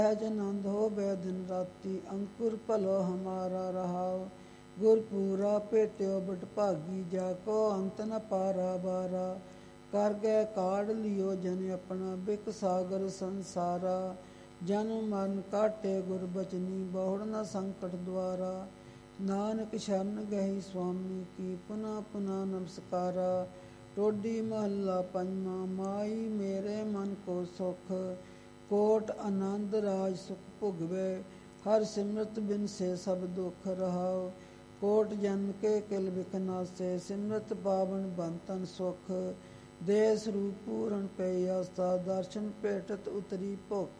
आनंद हो बे दिन राती, अंकुर भलो हमारा रहाओ। गुरपूरा भेट्यो बट भागी, जाको अंत न पारा बारा। कर गए काढ़ लियो जन अपना, बिक सागर संसारा। जन्म मरण काटे गुर बचनी, बहुड़ न संकट द्वारा। नानक शरण गही स्वामी की, पुनः पुनः नमस्कारा। टोडी महला पंजवा, माई मेरे मन को सुख। कोट आनंद राज सुख भुगवे, हर सिमरत बिन से सब दुख रहाओ। कोट जन्म के किल बिखनासे, सिमरत पावन बंतन सुख। देश रूप पूरन पे आस्था, दर्शन भेटत उतरी भुख।